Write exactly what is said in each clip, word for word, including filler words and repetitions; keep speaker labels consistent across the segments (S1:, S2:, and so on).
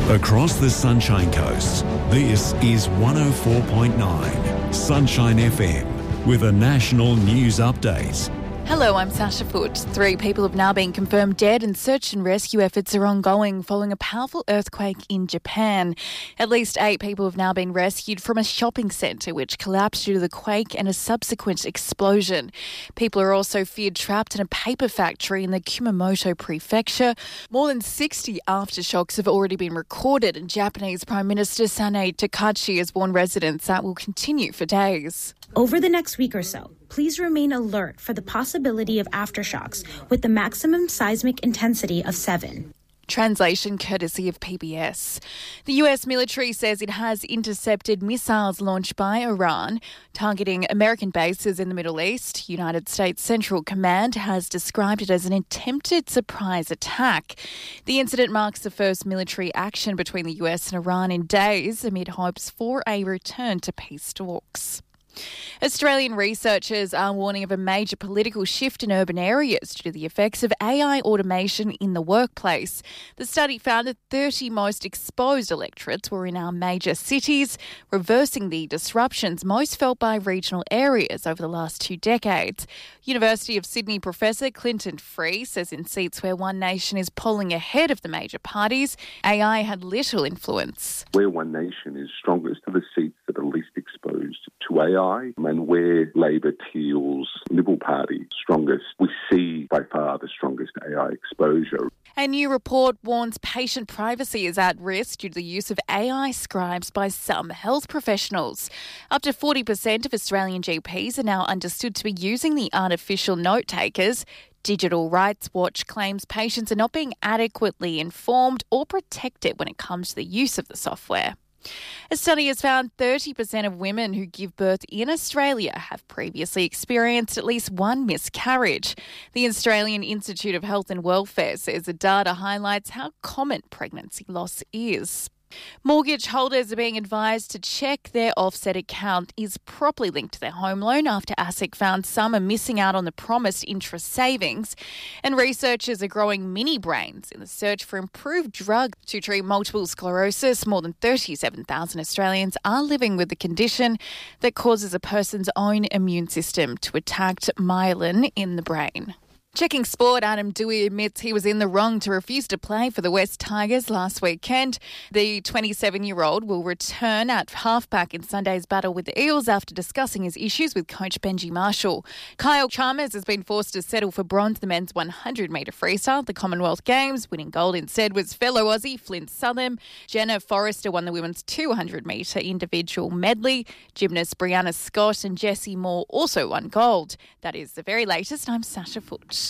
S1: Across the Sunshine Coast, this is one oh four point nine Sunshine F M with a national news update.
S2: Hello, I'm Sasha Foote. Three people have now been confirmed dead and search and rescue efforts are ongoing following a powerful earthquake in Japan. At least eight people have now been rescued from a shopping centre which collapsed due to the quake and a subsequent explosion. People are also feared trapped in a paper factory in the Kumamoto prefecture. More than sixty aftershocks have already been recorded, and Japanese Prime Minister Sanae Takachi has warned residents that will continue for days.
S3: Over the next week or so, please remain alert for the possibility of aftershocks with the maximum seismic intensity of seven.
S2: Translation courtesy of P B S. The U S military says it has intercepted missiles launched by Iran targeting American bases in the Middle East. United States Central Command has described it as an attempted surprise attack. The incident marks the first military action between the U S and Iran in days amid hopes for a return to peace talks. Australian researchers are warning of a major political shift in urban areas due to the effects of A I automation in the workplace. The study found the thirty most exposed electorates were in our major cities, reversing the disruptions most felt by regional areas over the last two decades. University of Sydney professor Clinton Free says in seats where One Nation is polling ahead of the major parties, A I had little influence.
S4: Where One Nation is strongest are the seats that are least exposed to A I, and where Labor, Teals, Liberal Party strongest, we see by far the strongest A I exposure.
S2: A new report warns patient privacy is at risk due to the use of A I scribes by some health professionals. Up to forty percent of Australian G Ps are now understood to be using the artificial note takers. Digital Rights Watch claims patients are not being adequately informed or protected when it comes to the use of the software. A study has found thirty percent of women who give birth in Australia have previously experienced at least one miscarriage. The Australian Institute of Health and Welfare says the data highlights how common pregnancy loss is. Mortgage holders are being advised to check their offset account is properly linked to their home loan after ASIC found some are missing out on the promised interest savings. And researchers are growing mini brains in the search for improved drugs to treat multiple sclerosis. More than thirty-seven thousand Australians are living with the condition that causes a person's own immune system to attack myelin in the brain. Checking sport, Adam Doueihi admits he was in the wrong to refuse to play for the West Tigers last weekend. The twenty-seven-year-old will return at halfback in Sunday's battle with the Eels after discussing his issues with coach Benji Marshall. Kyle Chalmers has been forced to settle for bronze in the men's one hundred metre freestyle at the Commonwealth Games. Winning gold instead was fellow Aussie Flint Southam. Jenna Forrester won the women's two hundred metre individual medley. Gymnast Brianna Scott and Jessie Moore also won gold. That is the very latest. I'm Sasha Foote.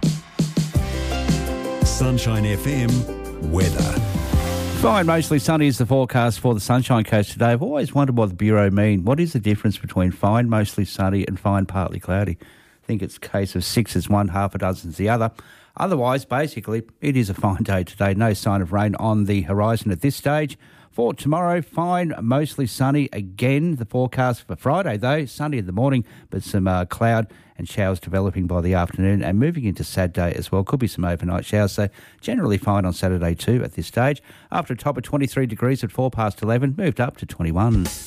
S1: Sunshine F M weather.
S5: Fine, mostly sunny is the forecast for the Sunshine Coast today. I've always wondered what the Bureau mean. What is the difference between fine, mostly sunny and fine, partly cloudy? I think it's a case of six is one, half a dozen's the other. Otherwise, basically, it is a fine day today. No sign of rain on the horizon at this stage. For tomorrow, fine, mostly sunny. Again, the forecast for Friday, though, sunny in the morning, but some uh, cloud and showers developing by the afternoon and moving into Saturday as well. Could be some overnight showers, so generally fine on Saturday too at this stage. After a top of twenty-three degrees at four past eleven, moved up to twenty-one.